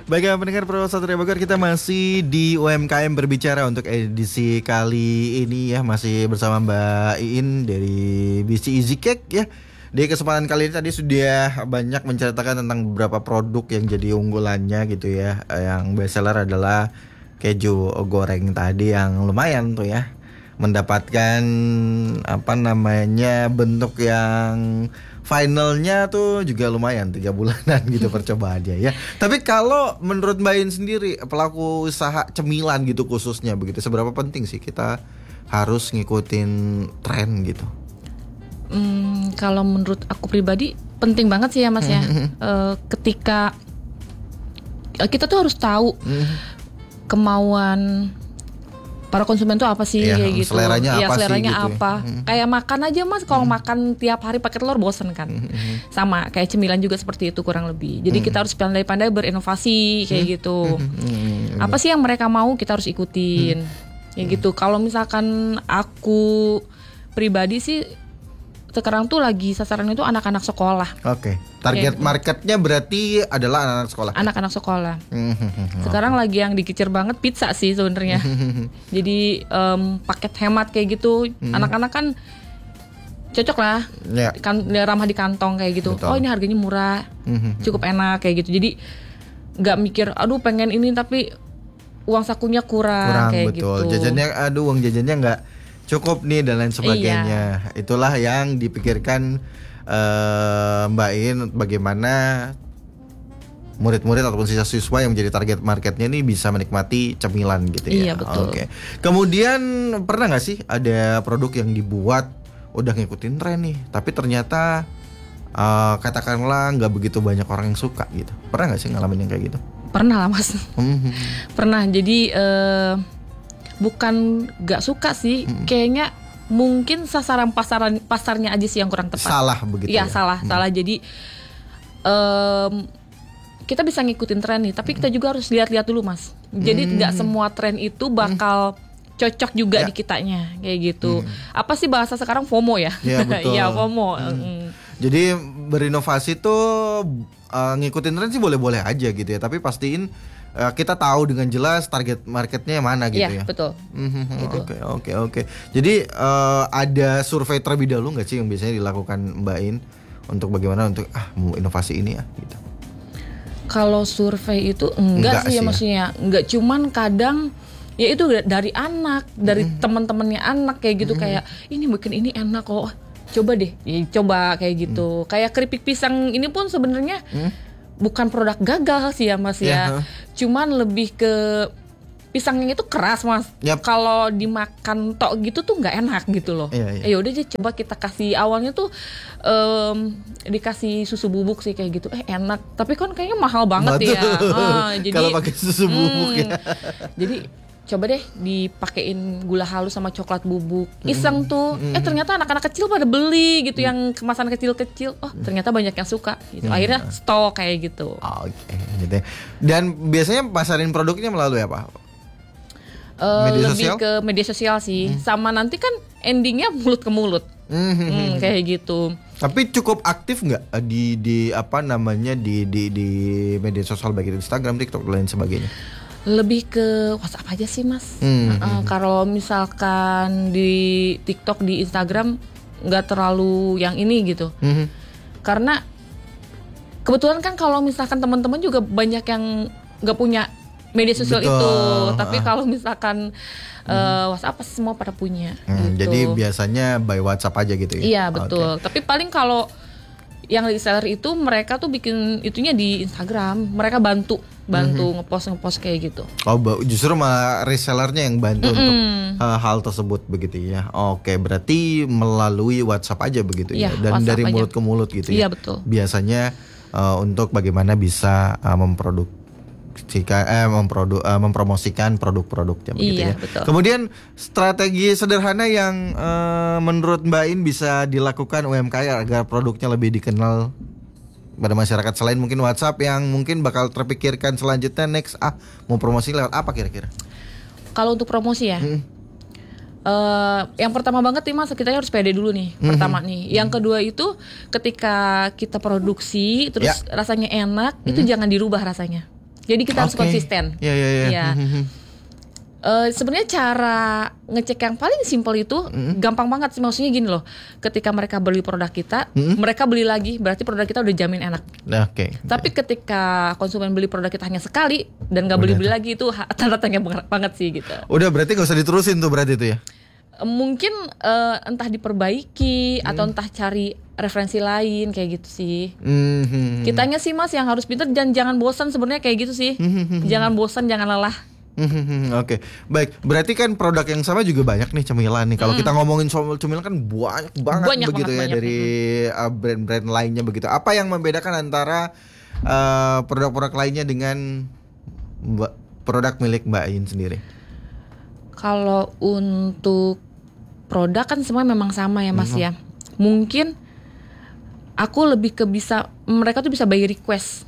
Baik, pendengar Pro Satria Bogor, kita masih di UMKM berbicara untuk edisi kali ini ya, masih bersama Mbak Iin dari BC Easy Cake ya. Di kesempatan kali ini tadi sudah banyak menceritakan tentang beberapa produk yang jadi unggulannya gitu ya. Yang best seller adalah keju goreng tadi yang lumayan tuh ya, mendapatkan bentuk yang finalnya tuh juga lumayan 3 bulanan gitu percobaannya ya. Tapi kalau menurut Mbak In sendiri, pelaku usaha cemilan gitu khususnya begitu, seberapa penting sih kita harus ngikutin tren gitu? Kalau menurut aku pribadi penting banget sih ya Mas ya. Ketika kita tuh harus tahu kemauan para konsumen tuh apa sih, kayak gitu. Seleranya apa seleranya sih, apa. Gitu. Kayak makan aja Mas, kalau makan tiap hari pakai telur bosen kan. Sama kayak cemilan juga seperti itu kurang lebih. Jadi kita harus pandai-pandai berinovasi kayak gitu. Apa sih yang mereka mau, kita harus ikutin. Kayak gitu. Kalau misalkan aku pribadi sih sekarang tuh lagi sasaran itu anak-anak sekolah. Oke. Target marketnya berarti adalah anak-anak sekolah. Anak-anak sekolah. Sekarang lagi yang dikicir banget pizza sih sebenarnya. Jadi paket hemat kayak gitu. Anak-anak kan cocok lah. Ramah di kantong kayak gitu. Betul. Oh ini harganya murah, cukup enak kayak gitu. Jadi nggak mikir, aduh pengen ini tapi uang sakunya kurang kayak betul. gitu. Jajannya, uang jajannya nggak cukup nih dan lain sebagainya. Iya. Itulah yang dipikirkan Mbak In, bagaimana murid-murid ataupun siswa-siswa yang menjadi target marketnya ini bisa menikmati cemilan gitu ya. Iya betul. Oke. Kemudian pernah nggak sih ada produk yang dibuat udah ngikutin tren nih, tapi ternyata katakanlah nggak begitu banyak orang yang suka gitu. Pernah nggak sih ngalamin yang kayak gitu? Pernah lah Mas. Pernah. Jadi bukan gak suka sih, kayaknya mungkin sasaran pasarnya aja sih yang kurang tepat. Salah begitu ya? Salah. Jadi kita bisa ngikutin tren nih, tapi kita juga harus lihat-lihat dulu Mas. Jadi gak semua tren itu bakal cocok juga di kitanya, kayak gitu. Apa sih bahasa sekarang, FOMO ya? Iya betul. Iya FOMO. Jadi berinovasi tuh ngikutin tren sih boleh-boleh aja gitu ya, tapi pastiin kita tahu dengan jelas target marketnya yang mana gitu ya. Iya betul. Oke. Jadi ada survei terlebih dahulu nggak sih yang biasanya dilakukan Mbak In untuk bagaimana untuk mau inovasi ini ya gitu? Kalau survei itu enggak sih ya, maksudnya enggak, cuman kadang ya itu dari anak, dari teman-temannya anak kayak gitu, kayak ini bikin ini enak kok, coba deh, coba kayak gitu. Kayak keripik pisang ini pun sebenarnya bukan produk gagal sih ya Mas ya. Cuman lebih ke pisangnya itu keras Mas. Kalau dimakan tok gitu tuh nggak enak gitu loh. Ya udah aja coba kita kasih, awalnya tuh dikasih susu bubuk sih kayak gitu. Enak, tapi kan kayaknya mahal banget ya. Jadi kalau pakai susu bubuk ya. Jadi coba deh dipakein gula halus sama coklat bubuk. Iseng tuh. Ternyata anak-anak kecil pada beli gitu, yang kemasan kecil-kecil. Oh, ternyata banyak yang suka gitu. Akhirnya stok kayak gitu. Oke, gitu ya. Dan biasanya pasarin produknya melalui apa? Media sosial? Lebih ke media sosial sih. Sama nanti kan endingnya mulut ke mulut. Kayak gitu. Tapi cukup aktif nggak di media sosial, baik itu Instagram, TikTok dan lain sebagainya? Lebih ke WhatsApp aja sih Mas. Kalau misalkan di TikTok, di Instagram nggak terlalu yang ini gitu. Karena kebetulan kan kalau misalkan teman-teman juga banyak yang nggak punya media sosial itu. Tapi kalau misalkan WhatsApp pasti semua pada punya. Gitu. Jadi biasanya by WhatsApp aja gitu ya? Iya betul. Tapi paling kalau yang reseller itu mereka tuh bikin itunya di Instagram, mereka bantu ngepost kayak gitu. Oh, justru malah resellernya yang bantu untuk hal tersebut begitu ya. Oke, berarti melalui WhatsApp aja begitu ya, dan WhatsApp dari mulut ke mulut gitu ya. Iya betul. Biasanya untuk bagaimana bisa mempromosikan produk-produknya begitu ya. Betul. Kemudian strategi sederhana yang menurut Mbak In bisa dilakukan UMKM agar produknya lebih dikenal pada masyarakat, selain mungkin WhatsApp, yang mungkin bakal terpikirkan selanjutnya next mau promosi lewat apa kira-kira? Kalau untuk promosi ya, yang pertama banget nih Mas, kita harus pede dulu nih. Pertama nih. Yang kedua itu ketika kita produksi terus rasanya enak, itu jangan dirubah rasanya. Jadi kita harus konsisten. Iya. Sebenarnya cara ngecek yang paling simpel itu gampang banget sih, maksudnya gini loh, ketika mereka beli produk kita, mereka beli lagi, berarti produk kita udah jamin enak. Tapi ketika konsumen beli produk kita hanya sekali dan nggak beli lagi, itu tanda tanya banget sih gitu. Udah berarti nggak usah diterusin tuh berarti itu ya? Mungkin entah diperbaiki atau entah cari referensi lain kayak gitu sih. Kitanya sih Mas yang harus pintar dan jangan bosan sebenarnya kayak gitu sih. Jangan bosan, jangan lelah. Oke, baik. Berarti kan produk yang sama juga banyak nih cemilan nih. Kalau kita ngomongin soal cemilan kan banyak banget begitu ya dari brand-brand lainnya begitu. Apa yang membedakan antara produk-produk lainnya dengan produk milik Mbak Iin sendiri? Kalau untuk produk kan semua memang sama ya Mas ya. Mungkin aku lebih ke mereka tuh bisa by request.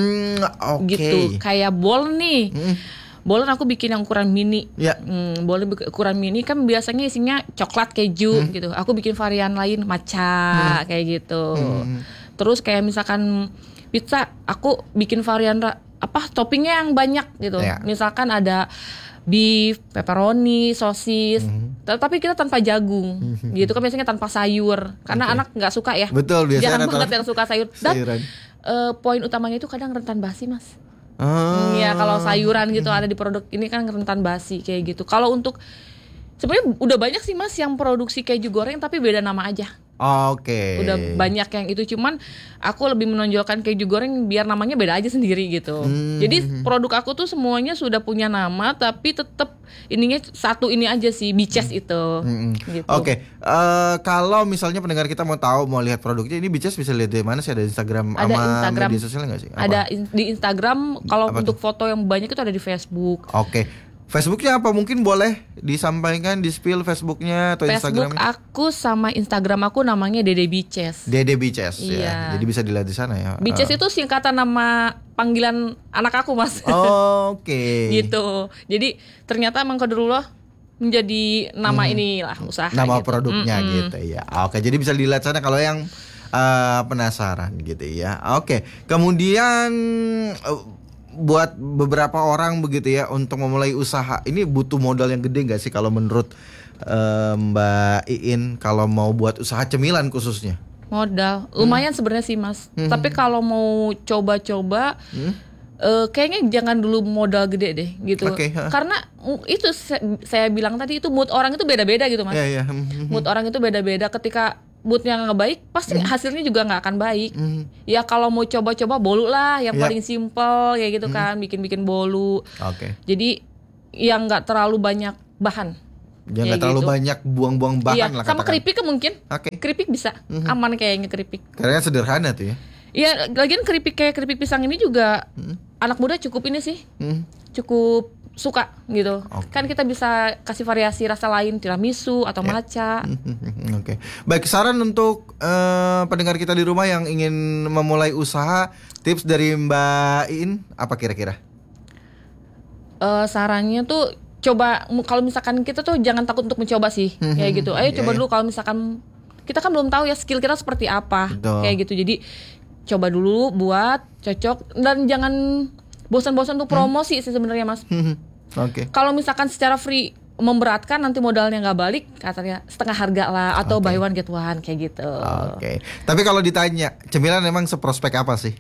Gitu. Kayak bol nih. Bolen aku bikin yang ukuran mini. Bolen ukuran mini kan biasanya isinya coklat keju gitu. Aku bikin varian lain matcha kayak gitu. Terus kayak misalkan pizza, aku bikin varian toppingnya yang banyak gitu. Misalkan ada beef, pepperoni, sosis, tapi kita tanpa jagung, gitu kan biasanya tanpa sayur, karena anak nggak suka ya. Betul, biasanya jangan banget yang suka sayur. Dan poin utamanya itu kadang rentan basi Mas. Ya kalau sayuran gitu ada di produk ini kan rentan basi kayak gitu. Kalau untuk sebenarnya udah banyak sih Mas yang produksi keju goreng tapi beda nama aja. Udah banyak yang itu, cuman aku lebih menonjolkan keju goreng biar namanya beda aja sendiri gitu. Jadi produk aku tuh semuanya sudah punya nama tapi tetap ininya satu ini aja sih, Bices itu. Gitu. Kalau misalnya pendengar kita mau tahu, mau lihat produknya, ini Bices bisa lihat di mana sih? Ada Instagram, media sosial nggak sih? Ada di Instagram. Kalau untuk foto yang banyak itu ada di Facebook. Facebooknya apa? Mungkin boleh disampaikan, di-spill Facebooknya atau Instagramnya? Facebook aku sama Instagram aku namanya Dede Bices. Dede Bices ya. Jadi bisa dilihat di sana ya. Bices itu singkatan nama panggilan anak aku Mas. Gitu. Jadi ternyata emang qadarullah menjadi nama inilah usaha. Nama gitu. produknya gitu ya. Jadi bisa dilihat sana kalau yang penasaran gitu ya. Kemudian buat beberapa orang begitu ya untuk memulai usaha ini butuh modal yang gede nggak sih kalau menurut Mbak Iin kalau mau buat usaha cemilan khususnya? Modal lumayan sebenarnya sih Mas. Tapi kalau mau coba-coba kayaknya jangan dulu modal gede deh gitu. Karena itu saya bilang tadi itu mood orang itu beda-beda gitu Mas. Mood orang itu beda-beda. Ketika moodnya nggak baik, pasti hasilnya juga nggak akan baik. Ya kalau mau coba-coba bolu lah, yang paling simple ya gitu kan, bikin-bikin bolu. Jadi yang nggak terlalu banyak bahan. Jangan nggak terlalu banyak buang-buang bahan lah. Sama keripik mungkin. Keripik bisa, aman kayaknya keripik. Karena sederhana tuh ya. Iya, lagian keripik kayak keripik pisang ini juga anak muda cukup ini sih, cukup suka gitu. Kan kita bisa kasih variasi rasa lain, tiramisu atau matcha. Baik, saran untuk pendengar kita di rumah yang ingin memulai usaha, tips dari Mbak Iin apa kira-kira? Sarannya tuh coba, kalau misalkan kita tuh jangan takut untuk mencoba sih, kayak gitu. Ayo coba dulu, kalau misalkan kita kan belum tahu ya skill kita seperti apa. Kayak gitu. Jadi coba dulu buat cocok dan jangan bosan-bosan untuk promosi sih sebenarnya Mas. Kalau misalkan secara free memberatkan, nanti modalnya nggak balik, katanya setengah harga lah atau buy one get one kayak gitu. Tapi kalau ditanya cemilan emang seprospek apa sih?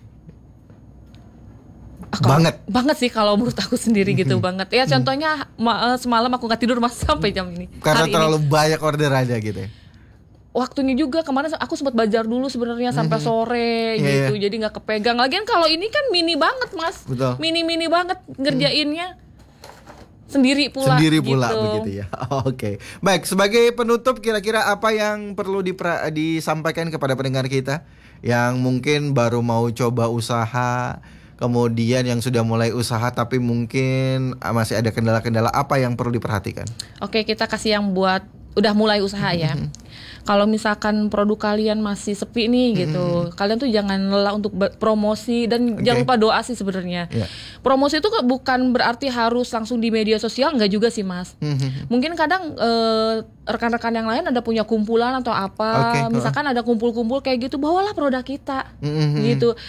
Banget sih kalau menurut aku sendiri gitu banget. Ya contohnya semalam aku nggak tidur Mas sampai jam ini. Karena terlalu banyak order aja gitu ya. Waktunya juga kemarin aku sempat belajar dulu sebenarnya sampai sore gitu. Jadi nggak kepegang. Lagian kalau ini kan mini banget Mas. Mini banget ngerjainnya. Sendiri pula gitu. Begitu ya. Baik, sebagai penutup kira-kira apa yang perlu disampaikan kepada pendengar kita yang mungkin baru mau coba usaha, kemudian yang sudah mulai usaha tapi mungkin masih ada kendala-kendala, apa yang perlu diperhatikan? Kita kasih yang buat udah mulai usaha ya. Kalau misalkan produk kalian masih sepi nih gitu, kalian tuh jangan lelah untuk promosi dan jangan lupa doa sih sebenarnya. Promosi itu bukan berarti harus langsung di media sosial, enggak juga sih Mas. Mungkin kadang rekan-rekan yang lain ada punya kumpulan atau apa, misalkan ada kumpul-kumpul kayak gitu, bawalah produk kita gitu.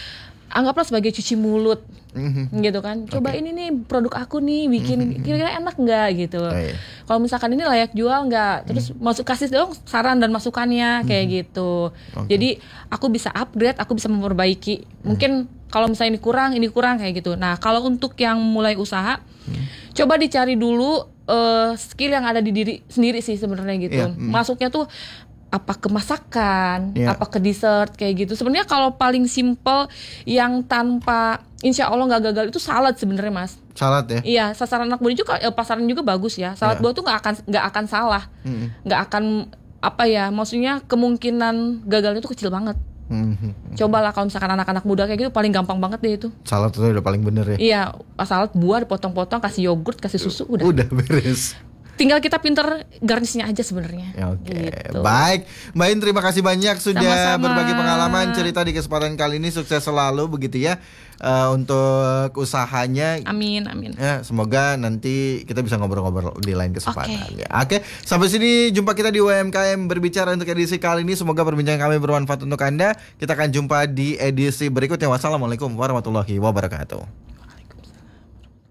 anggaplah sebagai cuci mulut, gitu kan. Coba ini nih produk aku nih, bikin kira-kira enak nggak gitu. Kalau misalkan ini layak jual nggak, terus kasih dong saran dan masukannya kayak gitu. Jadi aku bisa upgrade, aku bisa memperbaiki. Mungkin kalau misalnya ini kurang kayak gitu. Nah kalau untuk yang mulai usaha, coba dicari dulu skill yang ada di diri sendiri sih sebenarnya gitu. Masuknya tuh apa ke masakan, apa ke dessert kayak gitu. Sebenarnya kalau paling simple yang tanpa insya Allah nggak gagal itu salad sebenarnya Mas. Salad ya? Iya, sasaran anak muda juga pasaran juga bagus ya. Salad buah tuh nggak akan salah, nggak akan apa ya? Maksudnya kemungkinan gagalnya tuh kecil banget. Cobalah kalau misalkan anak-anak muda kayak gitu paling gampang banget deh itu. Salad itu udah paling bener ya? Iya, salad buah dipotong-potong, kasih yogurt, kasih susu, udah. Udah beres. Tinggal kita pinter garnisnya aja sebenarnya. Oke. Gitu. Baik, Mbak In terima kasih banyak sudah Sama-sama. berbagi pengalaman cerita di kesempatan kali ini. Sukses selalu begitu ya untuk usahanya. Amin. Ya, semoga nanti kita bisa ngobrol-ngobrol di lain kesempatan. Oke. Sampai sini jumpa kita di UMKM berbicara untuk edisi kali ini. Semoga perbincangan kami bermanfaat untuk Anda. Kita akan jumpa di edisi berikutnya. Wassalamualaikum warahmatullahi wabarakatuh.